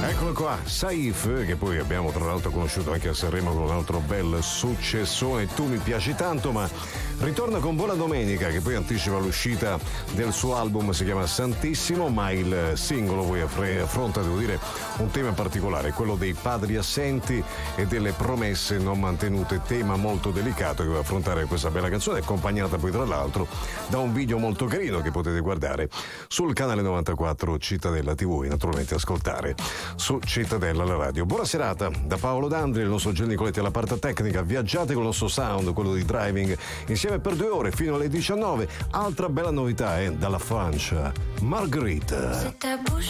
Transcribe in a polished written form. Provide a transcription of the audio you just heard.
Eccolo qua, Saif, che poi abbiamo tra l'altro conosciuto anche a Sanremo con un altro bel successone, Tu mi piaci tanto, ma ritorna con Buona Domenica, che poi anticipa l'uscita del suo album, si chiama Santissimo, ma il singolo poi affronta, devo dire, un tema particolare, quello dei padri assenti e delle promesse non mantenute, tema molto delicato che va a affrontare questa bella canzone, accompagnata poi tra l'altro da un video molto carino che potete guardare sul canale 94 Cittadella TV e naturalmente ascoltare su Cittadella la radio. Buona serata da Paolo D'Andri, il nostro Gianni Nicoletti alla parte tecnica. Viaggiate con il nostro sound, quello di Driving, insieme per 2 ore fino alle 19. Altra bella novità è dalla Francia, Marguerite.